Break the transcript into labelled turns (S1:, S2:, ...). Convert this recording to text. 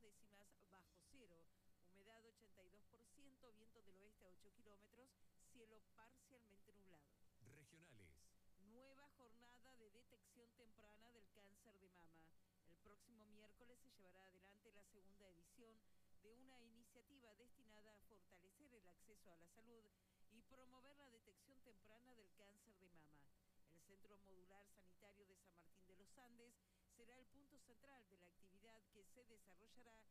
S1: décimas bajo cero, humedad 82%, viento del oeste a 8 kilómetros, cielo parcialmente nublado.
S2: Regionales.
S1: Nueva jornada de detección temprana del cáncer de mama. El próximo miércoles se llevará adelante la segunda edición de una iniciativa destinada a fortalecer el acceso a la salud y promover la detección temprana del cáncer de mama. El Centro Modular Sanitario